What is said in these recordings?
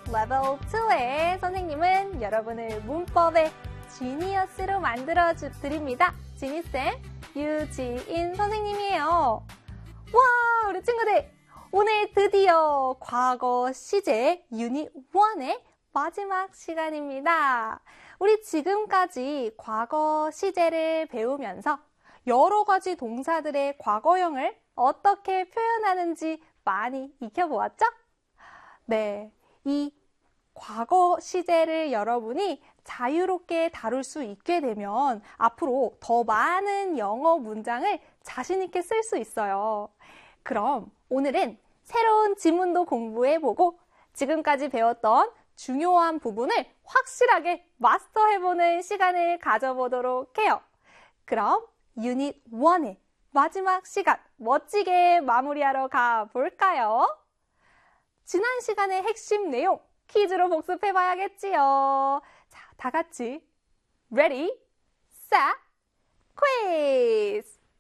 Level 2의 선생님은 여러분을 문법의 지니어스로 만들어 드립니다. 지니쌤, 유지인 선생님이에요. 와, 우리 친구들! 오늘 드디어 과거 시제 유닛 1의 마지막 시간입니다. 우리 지금까지 과거 시제를 배우면서 여러 가지 동사들의 과거형을 어떻게 표현하는지 많이 익혀보았죠? 네, 이 과거 시제를 여러분이 자유롭게 다룰 수 있게 되면 앞으로 더 많은 영어 문장을 자신 있게 쓸 수 있어요. 그럼 오늘은 새로운 지문도 공부해보고 지금까지 배웠던 중요한 부분을 확실하게 마스터해보는 시간을 가져보도록 해요. 그럼 유닛 1의 마지막 시간 멋지게 마무리하러 가볼까요? 지난 시간의 핵심 내용 퀴즈로 복습해봐야겠지요. 자, 다 같이 Ready, Set, Quiz!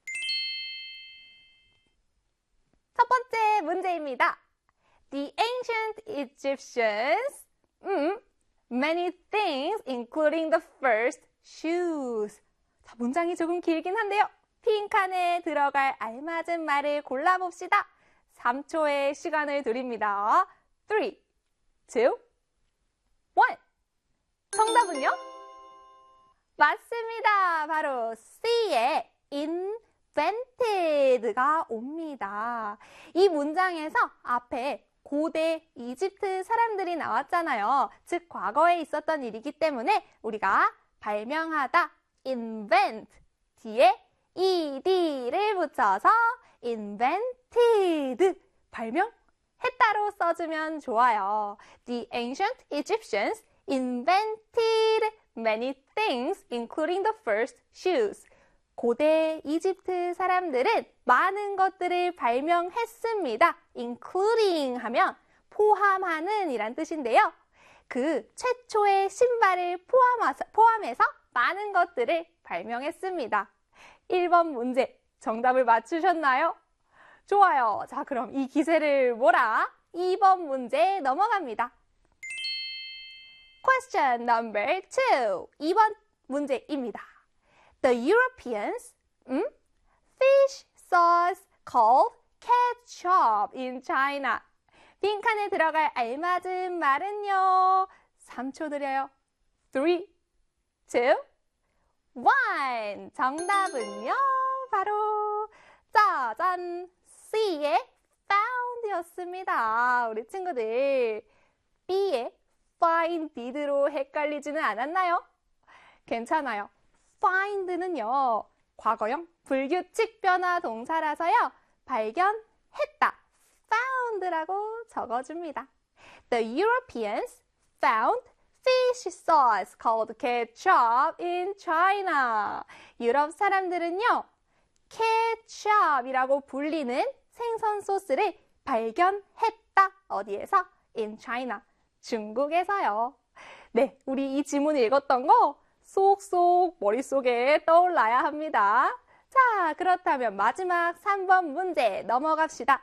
첫 번째 문제입니다. The ancient Egyptians, many things including the first shoes. 자, 문장이 조금 길긴 한데요. 빈칸에 들어갈 알맞은 말을 골라봅시다. 3초의 시간을 드립니다. 3, 2, 1. 정답은요? 맞습니다. 바로 C의 invented가 옵니다. 이 문장에서 앞에 고대 이집트 사람들이 나왔잖아요. 즉 과거에 있었던 일이기 때문에 우리가 발명하다 invent 뒤에 ed를 붙여서 invented 발명했다로 써주면 좋아요. The ancient Egyptians invented many things including the first shoes. 고대 이집트 사람들은 많은 것들을 발명했습니다. including 하면 포함하는 이란 뜻인데요. 그 최초의 신발을 포함해서 많은 것들을 발명했습니다. 1번 문제 정답을 맞추셨나요? 좋아요. 자, 그럼 이 기세를 몰아 2번 문제 넘어갑니다. Question number 2. 2번 문제입니다. The Europeans fish sauce called ketchup in China. 빈칸에 들어갈 알맞은 말은요. 3초 드려요. 3, 2, 1. 정답은요. 바로 짜잔 C의 found였습니다. 우리 친구들 B의 findid로 헷갈리지는 않았나요? 괜찮아요. find는요. 과거형 불규칙 변화 동사라서요. 발견했다. found라고 적어줍니다. The Europeans found fish sauce called ketchup in China. 유럽 사람들은요. ketchup이라고 불리는 생선 소스를 발견했다. 어디에서? In China. 중국에서요. 네, 우리 이 지문 읽었던 거 쏙쏙 머릿속에 떠올라야 합니다. 자, 그렇다면 마지막 3번 문제 넘어갑시다.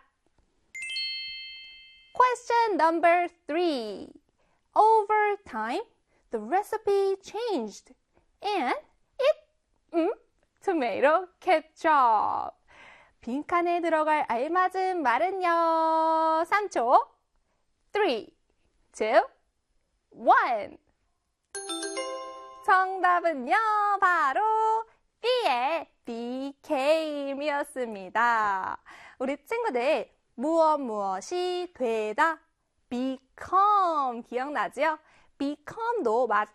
Question number 3. Over time, the recipe changed and it, tomato ketchup. 빈칸에 들어갈 알맞은 말은요. 3초. 3, 2, 1. 정답은요. 바로 B의 became이었습니다. 우리 친구들 무엇이 되다 become 기억나지요? become도